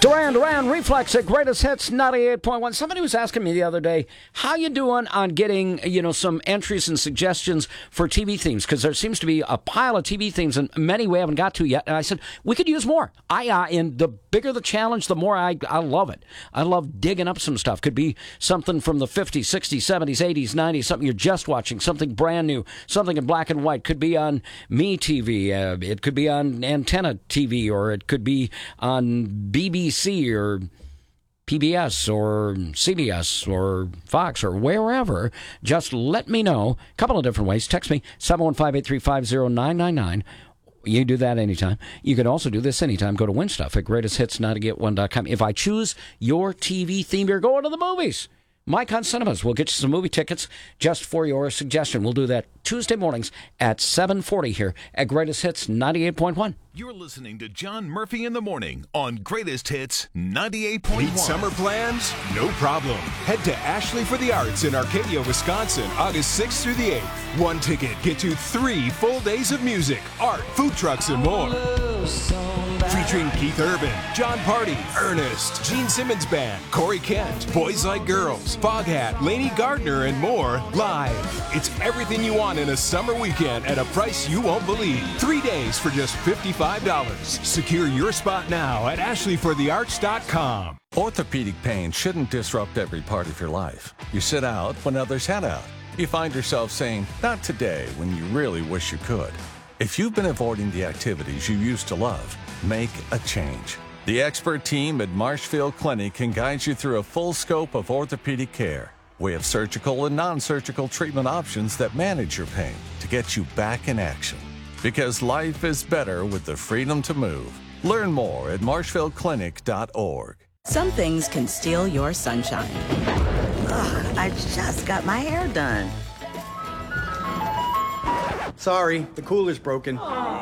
Duran Reflex at Greatest Hits 98.1. Somebody was asking me the other day, how you doing on getting, some entries and suggestions for TV themes? Because there seems to be a pile of TV themes, and many we haven't got to yet. And I said, we could use more. And the bigger the challenge, the more I love it. I love digging up some stuff. Could be something from the 50s, 60s, 70s, 80s, 90s, something you're just watching, something brand new, something in black and white. Could be on MeTV. It could be on Antenna TV, or it could be on BBC or PBS or CBS or Fox or wherever. Just let me know. A couple of different ways. Text me, 715-835-0999. You can do that anytime. You can also do this anytime. Go to WinStuff at greatesthits9to-get-1.com. If I choose your TV theme, you're going to the movies. Mike on Cinemas will get you some movie tickets just for your suggestion. We'll do that Tuesday mornings at 7:40 here at Greatest Hits 98.1. You're listening to John Murphy in the Morning on Greatest Hits 98.1. Need summer plans? No problem. Head to Ashley for the Arts in Arcadia, Wisconsin, August 6th through the 8th. One ticket gets you 3 full days of music, art, food trucks, and more. Featuring Keith Urban, John Party, Ernest, Gene Simmons Band, Corey Kent, Boys Like Girls, Foghat, Lainey Gardner, and more live. It's everything you want in a summer weekend at a price you won't believe. 3 days for just $55. Secure your spot now at ashleyforthearts.com. Orthopedic pain shouldn't disrupt every part of your life. You sit out when others head out. You find yourself saying, not today, when you really wish you could. If you've been avoiding the activities you used to love, make a change. The expert team at Marshfield Clinic can guide you through a full scope of orthopedic care. We have surgical and non-surgical treatment options that manage your pain to get you back in action. Because life is better with the freedom to move. Learn more at marshfieldclinic.org. Some things can steal your sunshine. Ugh, I just got my hair done. Sorry, the cooler's broken.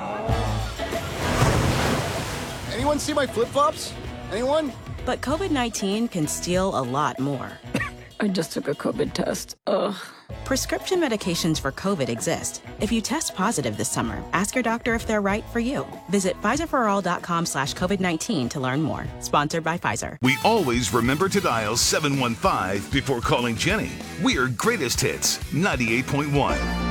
Anyone see my flip-flops? Anyone? But COVID-19 can steal a lot more. I just took a COVID test. Ugh. Prescription medications for COVID exist. If you test positive this summer, ask your doctor if they're right for you. Visit PfizerForAll.com/COVID-19 to learn more. Sponsored by Pfizer. We always remember to dial 715 before calling Jenny. We're Greatest Hits 98.1.